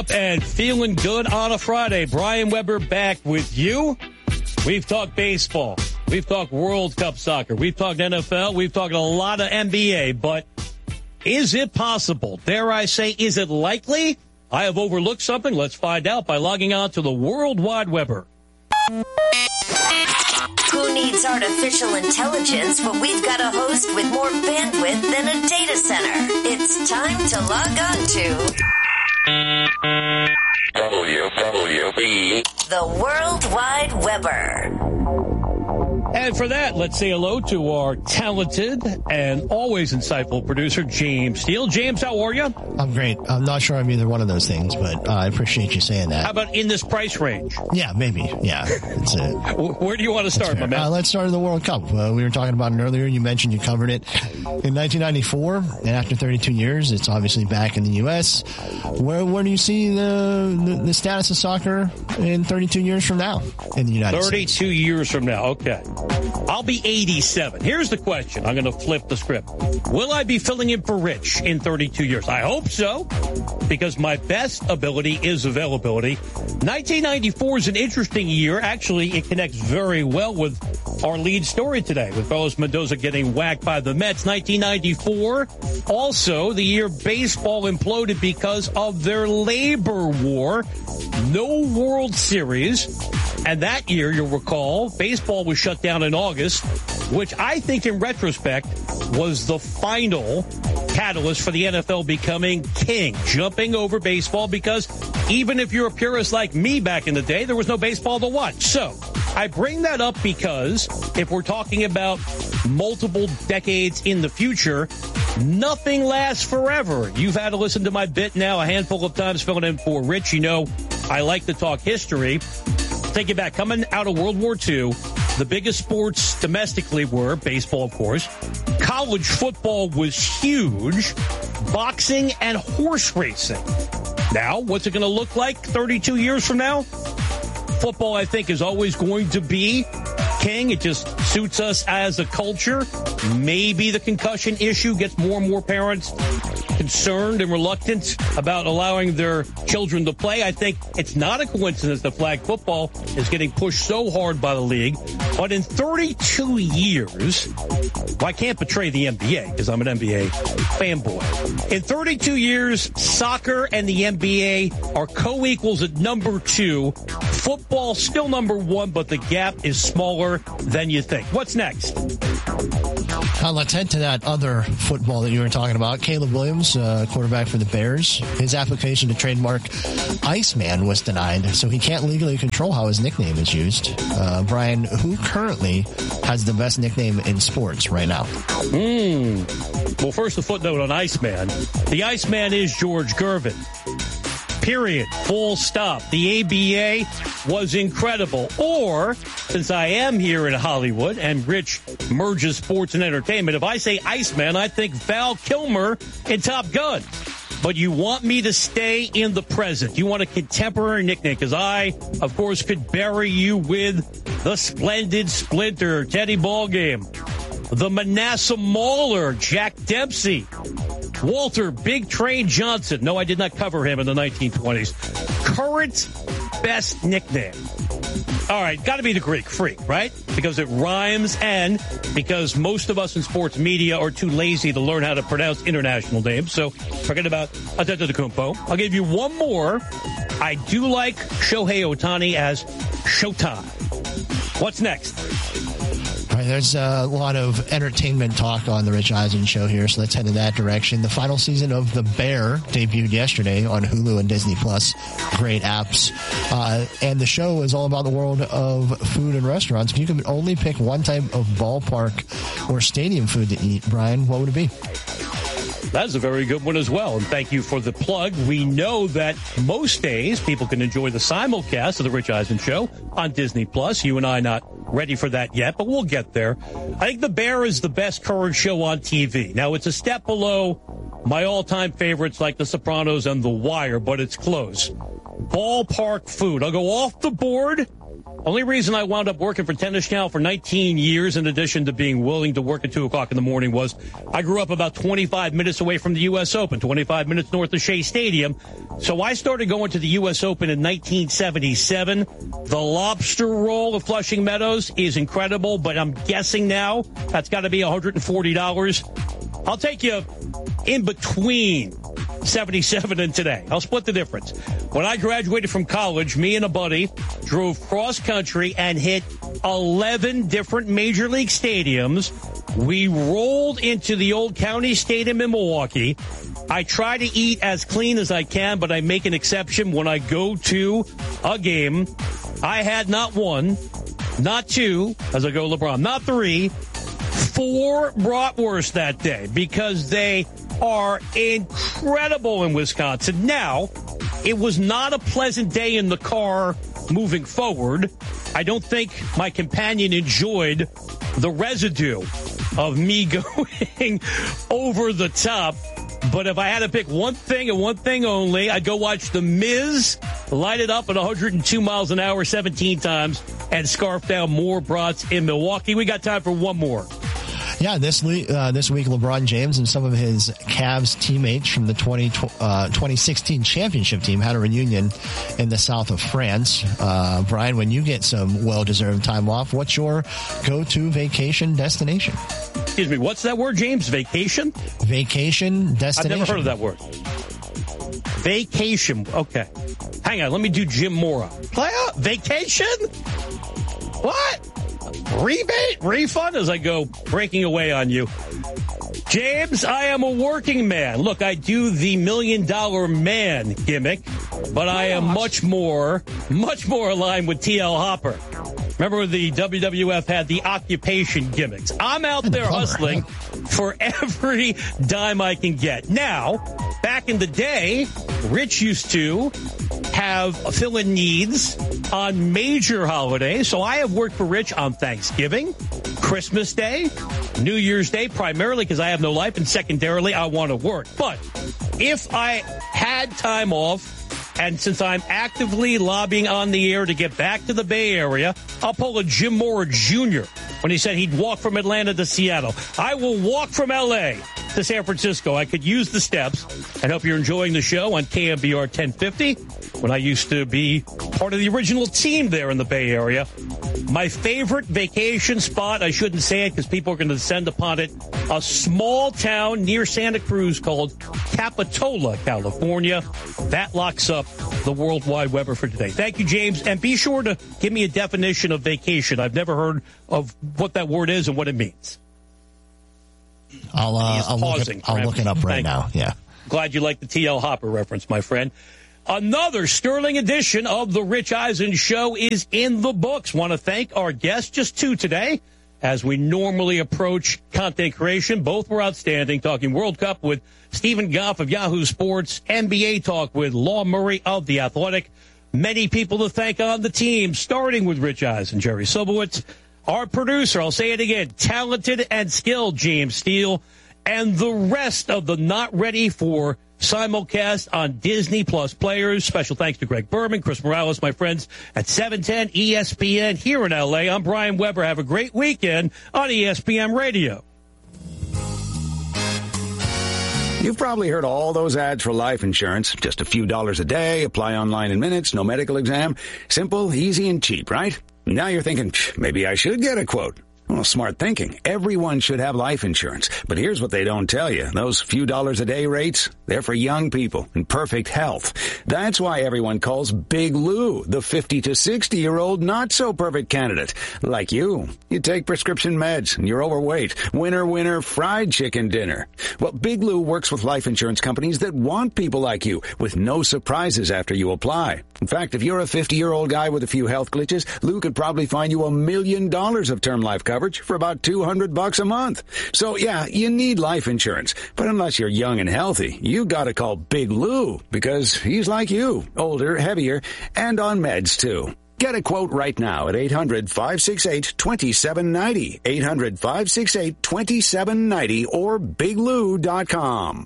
And feeling good on a Friday. Brian Weber back with you. We've talked baseball. We've talked World Cup soccer. We've talked NFL. We've talked a lot of NBA. But is it possible? Dare I say, is it likely? I have overlooked something. Let's find out by logging on to the World Wide Weber. Who needs artificial intelligence when we've got a host with more bandwidth than a data center? It's time to log on to WWB, the World Wide Weber. And for that, let's say hello to our talented and always insightful producer, James Steele. James, how are you? I'm great. I'm not sure I'm either one of those things, but I appreciate you saying that. How about in this price range? Yeah, maybe. Yeah, that's it. Where do you want to start, my man? Let's start in the World Cup. We were talking about it earlier. You mentioned you covered it in 1994, and after 32 years, it's obviously back in the U.S. Where do you see the status of soccer in 32 years from now in the United States? 32 years from now. Okay. I'll be 87. Here's the question. I'm going to flip the script. Will I be filling in for Rich in 32 years? I hope so, because my best ability is availability. 1994 is an interesting year. Actually, it connects very well with our lead story today, with Carlos Mendoza getting whacked by the Mets. 1994, also the year baseball imploded because of their labor war. No World Series. And that year, you'll recall, baseball was shut down in August, which I think in retrospect was the final catalyst for the NFL becoming king, jumping over baseball, because even if you're a purist like me back in the day, there was no baseball to watch. So I bring that up because if we're talking about multiple decades in the future, nothing lasts forever. You've had to listen to my bit now a handful of times filling in for Rich. You know, I like to talk history. Take it back. Coming out of World War II, the biggest sports domestically were baseball, of course. College football was huge. Boxing and horse racing. Now, what's it going to look like 32 years from now? Football, I think, is always going to be king. It just suits us as a culture. Maybe the concussion issue gets more and more parents concerned and reluctant about allowing their children to play. I think it's not a coincidence that flag football is getting pushed so hard by the league. But in 32 years, well, I can't betray the NBA because I'm an NBA fanboy. In 32 years, soccer and the NBA are co-equals at number 2. Football still number 1, but the gap is smaller than you think. What's next? Let's head to that other football that you were talking about. Caleb Williams, quarterback for the Bears. His application to trademark Iceman was denied, so he can't legally control how his nickname is used. Brian, who currently has the best nickname in sports right now? Well, first a footnote on Iceman. The Iceman is George Gervin. Period. Full stop. The ABA was incredible. Or, since I am here in Hollywood and Rich merges sports and entertainment, if I say Iceman, I think Val Kilmer in Top Gun. But you want me to stay in the present. You want a contemporary nickname, because I, of course, could bury you with the Splendid Splinter, Teddy Ballgame, the Manasseh Mauler, Jack Dempsey, Walter Big Train Johnson. No, I did not cover him in the 1920s. Current best nickname. All right, got to be the Greek Freak, right? Because it rhymes and because most of us in sports media are too lazy to learn how to pronounce international names. So forget about Antetokounmpo. I'll give you one more. I do like Shohei Ohtani as Showtime. What's next? All right, there's a lot of entertainment talk on the Rich Eisen show here, so let's head in that direction. The final season of The Bear debuted yesterday on Hulu and Disney Plus. Great apps. And the show is all about the world of food and restaurants. If you could only pick one type of ballpark or stadium food to eat, Brian, what would it be? That's a very good one as well. And thank you for the plug. We know that most days people can enjoy the simulcast of the Rich Eisen show on Disney Plus. You and I not ready for that yet, but we'll get there. I think The Bear is the best current show on TV. Now, it's a step below my all-time favorites like The Sopranos and The Wire, but it's close. Ballpark food. I'll go off the board Only reason I wound up working for Tennis Channel for 19 years, in addition to being willing to work at 2 o'clock in the morning, was I grew up about 25 minutes away from the U.S. Open, 25 minutes north of Shea Stadium. So I started going to the U.S. Open in 1977. The lobster roll of Flushing Meadows is incredible, but I'm guessing now that's got to be $140. I'll take you in between 77 and today. I'll split the difference. When I graduated from college, me and a buddy drove cross country and hit 11 different major league stadiums. We rolled into the old County Stadium in Milwaukee. I try to eat as clean as I can, but I make an exception when I go to a game. I had not one, not two, as I go LeBron, not three, 4 bratwursts that day because they are incredible in Wisconsin. Now, it was not a pleasant day in the car moving forward. I don't think my companion enjoyed the residue of me going over the top. But if I had to pick one thing and one thing only, I'd go watch The Miz light it up at 102 miles an hour 17 times and scarf down more brats in Milwaukee. We got time for one more. Yeah, this week, LeBron James and some of his Cavs teammates from the 2016 championship team had a reunion in the south of France. Brian, when you get some well-deserved time off, what's your go-to vacation destination? Excuse me, what's that word, James? Vacation? Vacation destination. I've never heard of that word. Vacation. Okay. Hang on, let me do Jim Mora. Vacation? What? Rebate? Refund? As I go breaking away on you. James, I am a working man. Look, I do the $1 Million Man gimmick, but I am much more aligned with T.L. Hopper. Remember when the WWF had the occupation gimmicks? I'm out there hustling for every dime I can get. Now, back in the day, Rich used to have fill-in needs on major holidays. So I have worked for Rich on Thanksgiving, Christmas Day, New Year's Day, primarily because I have no life, and secondarily, I want to work. But if I had time off, and since I'm actively lobbying on the air to get back to the Bay Area, I'll pull a Jim Mora Jr. when he said he'd walk from Atlanta to Seattle. I will walk from L.A. to San Francisco. I could use the steps. And hope you're enjoying the show on KMBR 1050 when I used to be part of the original team there in the Bay Area. My favorite vacation spot, I shouldn't say it because people are going to descend upon it, a small town near Santa Cruz called Capitola, California. That locks up the worldwide Weber for today. Thank you, James. And be sure to give me a definition of vacation. I've never heard of what that word is and what it means. I'll look it up right now. Yeah. Glad you like the T.L. Hopper reference, my friend. Another sterling edition of the Rich Eisen Show is in the books. Want to thank our guests, just 2 today, as we normally approach content creation. Both were outstanding, talking World Cup with Stephen Goff of Yahoo Sports, NBA talk with Law Murray of The Athletic. Many people to thank on the team, starting with Rich Eisen, Jerry Sobowitz, our producer, I'll say it again, talented and skilled James Steele, and the rest of the not ready for simulcast on Disney Plus players. Special thanks to Greg Berman, Chris Morales, my friends at 710 ESPN here in L.A. I'm Brian Weber. Have a great weekend on ESPN Radio. You've probably heard all those ads for life insurance. Just a few dollars a day, apply online in minutes, no medical exam. Simple, easy, and cheap, right? Now you're thinking, maybe I should get a quote. Well, smart thinking. Everyone should have life insurance. But here's what they don't tell you. Those few dollars a day rates, they're for young people in perfect health. That's why everyone calls Big Lou the 50 to 60-year-old not-so-perfect candidate. Like you. You take prescription meds and you're overweight. Winner, fried chicken dinner. Well, Big Lou works with life insurance companies that want people like you with no surprises after you apply. In fact, if you're a 50-year-old guy with a few health glitches, Lou could probably find you $1 million of term life coverage for about $200 a month. So yeah, you need life insurance. But unless you're young and healthy, you gotta call Big Lou because he's like you, older, heavier, and on meds too. Get a quote right now at 800-568-2790, 800-568-2790, or biglou.com.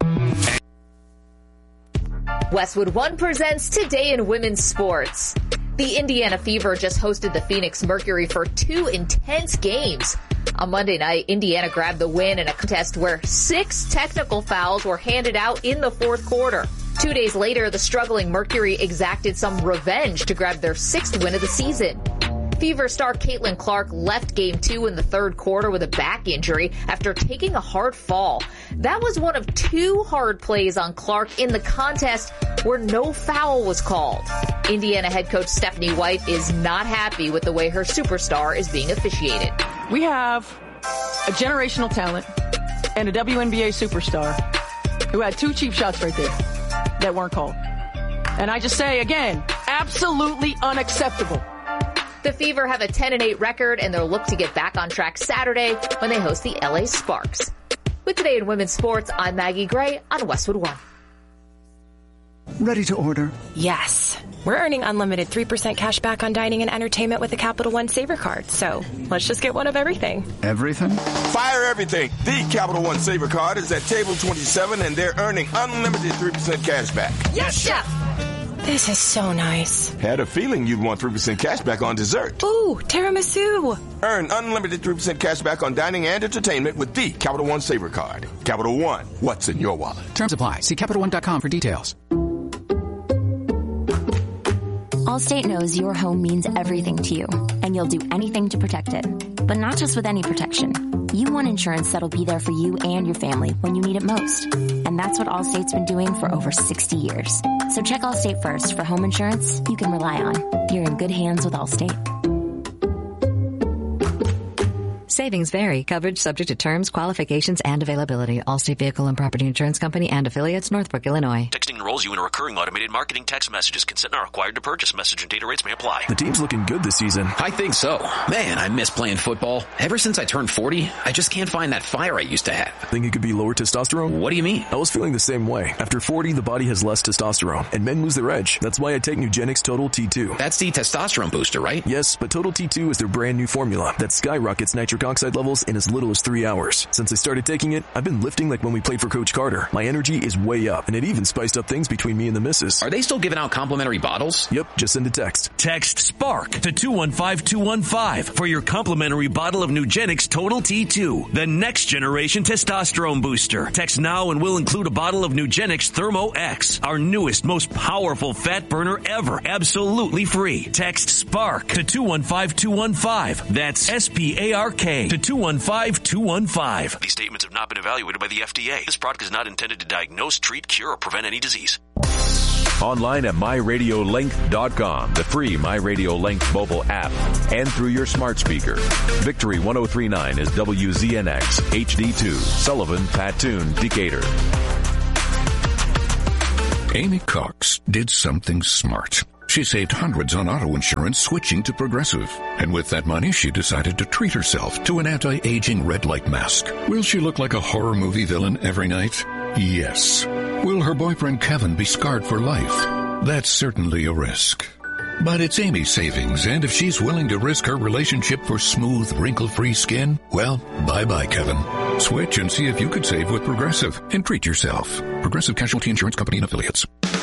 Westwood One presents Today in Women's Sports. The Indiana Fever just hosted the Phoenix Mercury for 2 intense games. On Monday night, Indiana grabbed the win in a contest where 6 technical fouls were handed out in the fourth quarter. 2 days later, the struggling Mercury exacted some revenge to grab their 6th win of the season. Fever star Caitlin Clark left Game 2 in the third quarter with a back injury after taking a hard fall. That was one of 2 hard plays on Clark in the contest where no foul was called. Indiana head coach Stephanie White is not happy with the way her superstar is being officiated. We have a generational talent and a WNBA superstar who had 2 cheap shots right there that weren't called. And I just say again, absolutely unacceptable. The Fever have a 10-8 record, and they'll look to get back on track Saturday when they host the LA Sparks. With Today in Women's Sports, I'm Maggie Gray on Westwood One. Ready to order? Yes. We're earning unlimited 3% cash back on dining and entertainment with the Capital One Saver Card, so let's just get one of everything. Everything? Fire everything. The Capital One Saver Card is at table 27, and they're earning unlimited 3% cash back. Yes, Chef! This is so nice. Had a feeling you'd want 3% cash back on dessert. Ooh, tiramisu. Earn unlimited 3% cash back on dining and entertainment with the Capital One Saver Card. Capital One, what's in your wallet? Terms apply. See CapitalOne.com for details. Allstate knows your home means everything to you, and you'll do anything to protect it. But not just with any protection. You want insurance that'll be there for you and your family when you need it most. And that's what Allstate's been doing for over 60 years. So check Allstate first for home insurance you can rely on. You're in good hands with Allstate. Savings vary. Coverage subject to terms, qualifications, and availability. Allstate Vehicle and Property Insurance Company and affiliates, Northbrook, Illinois. Texting enrolls you in a recurring automated marketing text messages. Consent not required to purchase. Message and data rates may apply. The team's looking good this season. I think so. Man, I miss playing football. Ever since I turned 40, I just can't find that fire I used to have. Think it could be lower testosterone? What do you mean? I was feeling the same way. After 40, the body has less testosterone, and men lose their edge. That's why I take Nugenix Total T2. That's the testosterone booster, right? Yes, but Total T2 is their brand new formula that skyrockets nitric oxide levels in as little as 3 hours. Since I started taking it, I've been lifting like when we played for Coach Carter. My energy is way up, and it even spiced up things between me and the missus. Are they still giving out complimentary bottles? Yep, just send a text. Text SPARK to 215-215 for your complimentary bottle of Nugenix Total T2, the next generation testosterone booster. Text now and we'll include a bottle of Nugenix Thermo X, our newest, most powerful fat burner ever, absolutely free. Text SPARK to 215-215. That's SPARK to 215-215. These statements have not been evaluated by the FDA. This product is not intended to diagnose, treat, cure, or prevent any disease. Online at MyRadioLink.com, the free MyRadioLink mobile app, and through your smart speaker. Victory 1039 is WZNX HD2, Sullivan, Patoon, Decatur. Amy Cox did something smart. She saved hundreds on auto insurance switching to Progressive. And with that money, she decided to treat herself to an anti-aging red light mask. Will she look like a horror movie villain every night? Yes. Will her boyfriend Kevin be scarred for life? That's certainly a risk. But it's Amy's savings, and if she's willing to risk her relationship for smooth, wrinkle-free skin, well, bye-bye, Kevin. Switch and see if you could save with Progressive and treat yourself. Progressive Casualty Insurance Company and Affiliates.